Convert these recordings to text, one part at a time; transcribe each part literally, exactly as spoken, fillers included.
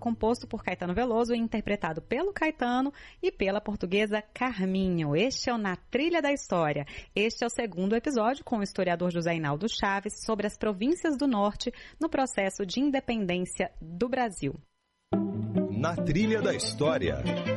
composto por Caetano Veloso e interpretado pelo Caetano e pela portuguesa Carminho. Este é o Na Trilha da História. Este é o segundo episódio com o historiador José Hinaldo Chaves sobre as províncias do Norte no processo de independência do Brasil. Na Trilha da História.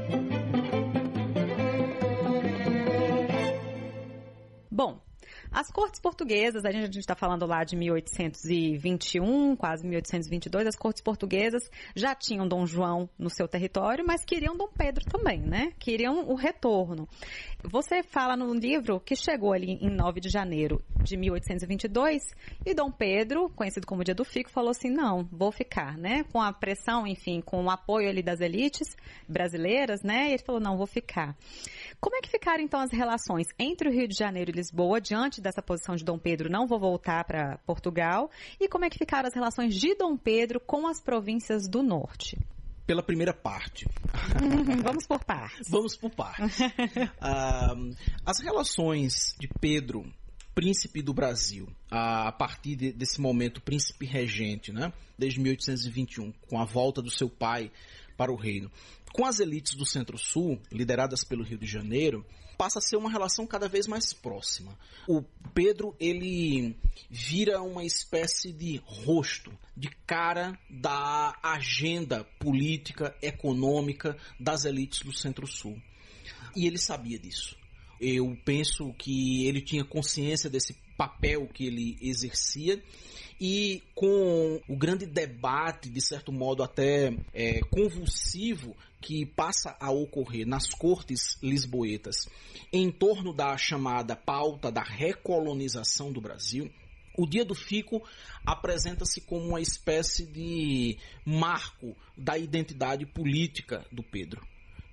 Bom, as cortes portuguesas, a gente está falando lá de mil oitocentos e vinte e um, quase mil oitocentos e vinte e dois, as cortes portuguesas já tinham Dom João no seu território, mas queriam Dom Pedro também, né? Queriam o retorno. Você fala no livro que chegou ali em nove de janeiro de mil oitocentos e vinte e dois e Dom Pedro, conhecido como Dia do Fico, falou assim, não, vou ficar, né? Com a pressão, enfim, com o apoio ali das elites brasileiras, né? E ele falou, não, vou ficar. Como é que ficaram então as relações entre o Rio de Janeiro e Lisboa diante dessa posição de Dom Pedro, não vou voltar para Portugal? E como é que ficaram as relações de Dom Pedro com as províncias do Norte? Pela primeira parte. Vamos por partes. Vamos por partes. uh, as relações de Pedro, príncipe do Brasil, a partir de, desse momento, príncipe regente, né, desde mil oitocentos e vinte e um, com a volta do seu pai para o reino, com as elites do Centro-Sul, lideradas pelo Rio de Janeiro, passa a ser uma relação cada vez mais próxima. O Pedro, ele vira uma espécie de rosto, de cara da agenda política, econômica das elites do Centro-Sul. E ele sabia disso. Eu penso que ele tinha consciência desse papel que ele exercia e com o grande debate, de certo modo até é, convulsivo, que passa a ocorrer nas cortes lisboetas em torno da chamada pauta da recolonização do Brasil, o Dia do Fico apresenta-se como uma espécie de marco da identidade política do Pedro,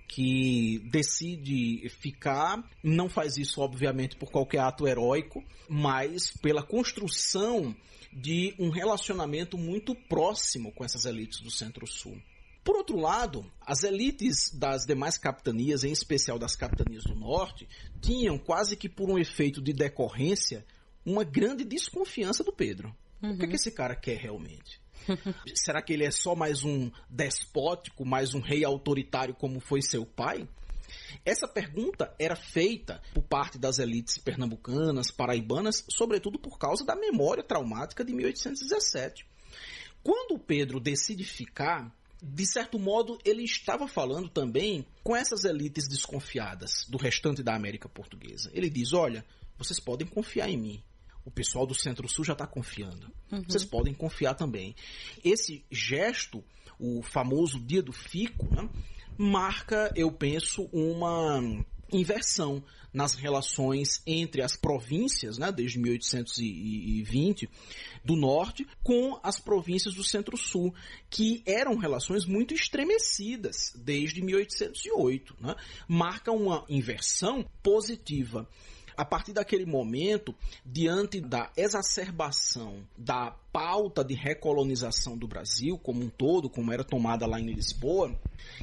que decide ficar, não faz isso obviamente por qualquer ato heróico, mas pela construção de um relacionamento muito próximo com essas elites do Centro-Sul. Por outro lado, as elites das demais capitanias, em especial das capitanias do Norte, tinham quase que por um efeito de decorrência uma grande desconfiança do Pedro. Uhum. O que é que esse cara quer realmente? Será que ele é só mais um despótico, mais um rei autoritário como foi seu pai? Essa pergunta era feita por parte das elites pernambucanas, paraibanas, sobretudo por causa da memória traumática de mil oitocentos e dezessete. Quando o Pedro decide ficar, de certo modo, ele estava falando também com essas elites desconfiadas do restante da América Portuguesa. Ele diz, olha, vocês podem confiar em mim. O pessoal do Centro-Sul já está confiando. Uhum. Vocês podem confiar também. Esse gesto, o famoso Dia do Fico, né, marca, eu penso, uma inversão nas relações entre as províncias, né, desde mil oitocentos e vinte, do Norte, com as províncias do Centro-Sul, que eram relações muito estremecidas desde mil oitocentos e oito. Né? Marca uma inversão positiva. A partir daquele momento, diante da exacerbação da pauta de recolonização do Brasil como um todo, como era tomada lá em Lisboa,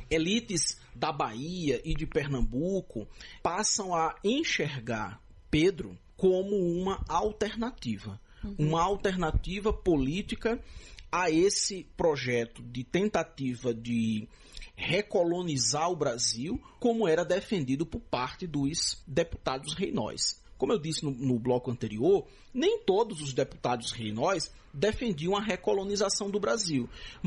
elites da Bahia e de Pernambuco passam a enxergar Pedro como uma alternativa, uhum. uma alternativa política a esse projeto de tentativa de recolonizar o Brasil, como era defendido por parte dos deputados reinóis. Como eu disse no, no bloco anterior, nem todos os deputados reinóis defendiam a recolonização do Brasil,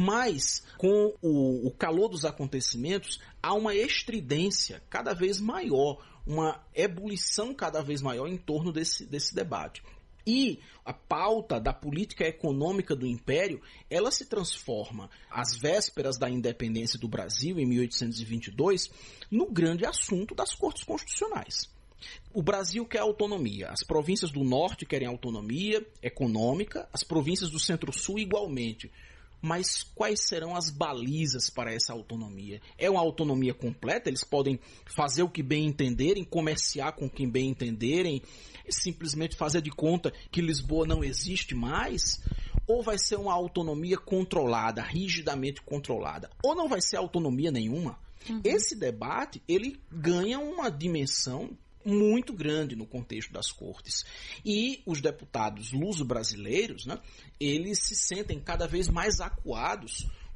mas com o, o calor dos acontecimentos, há uma estridência cada vez maior, uma ebulição cada vez maior em torno desse, desse debate. E a pauta da política econômica do Império, ela se transforma, às vésperas da independência do Brasil, em mil oitocentos e vinte e dois, no grande assunto das cortes constitucionais. O Brasil quer autonomia, as províncias do Norte querem autonomia econômica, as províncias do Centro-Sul igualmente. Mas quais serão as balizas para essa autonomia? É uma autonomia completa? Eles podem fazer o que bem entenderem, comerciar com quem bem entenderem, simplesmente fazer de conta que Lisboa não existe mais? Ou vai ser uma autonomia controlada, rigidamente controlada? Ou não vai ser autonomia nenhuma? Uhum. Esse debate, ele ganha uma dimensão muito grande no contexto das cortes. E os deputados luso-brasileiros, né, eles se sentem cada vez mais acuados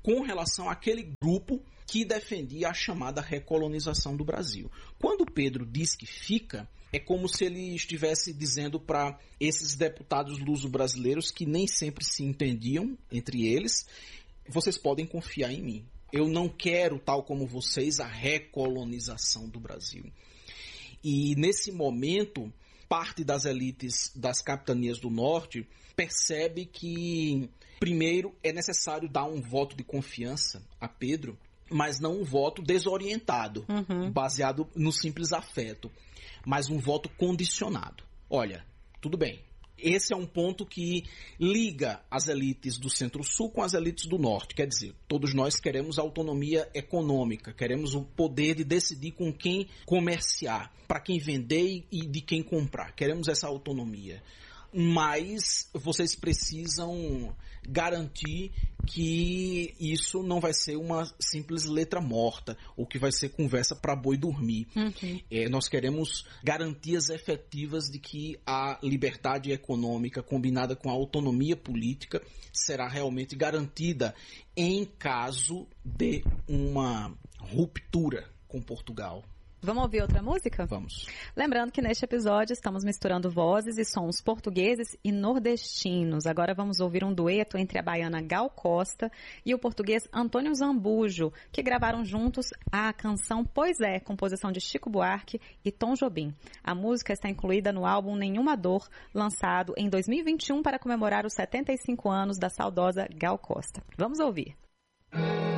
com relação àquele grupo que defendia a chamada recolonização do Brasil. Quando Pedro diz que fica, é como se ele estivesse dizendo para esses deputados luso-brasileiros que nem sempre se entendiam entre eles, vocês podem confiar em mim. Eu não quero, tal como vocês, a recolonização do Brasil. E nesse momento, parte das elites das capitanias do Norte percebe que, primeiro, é necessário dar um voto de confiança a Pedro, mas não um voto desorientado, uhum. baseado no simples afeto, mas um voto condicionado. Olha, tudo bem. Esse é um ponto que liga as elites do Centro-Sul com as elites do Norte. Quer dizer, todos nós queremos autonomia econômica, queremos o poder de decidir com quem comerciar, para quem vender e de quem comprar. Queremos essa autonomia. Mas vocês precisam garantir que isso não vai ser uma simples letra morta, ou que vai ser conversa para boi dormir. Uhum. É, nós queremos garantias efetivas de que a liberdade econômica combinada com a autonomia política será realmente garantida em caso de uma ruptura com Portugal. Vamos ouvir outra música? Vamos. Lembrando que neste episódio estamos misturando vozes e sons portugueses e nordestinos. Agora vamos ouvir um dueto entre a baiana Gal Costa e o português Antônio Zambujo, que gravaram juntos a canção Pois É, composição de Chico Buarque e Tom Jobim. A música está incluída no álbum Nenhuma Dor, lançado em dois mil e vinte e um para comemorar os setenta e cinco anos da saudosa Gal Costa. Vamos ouvir.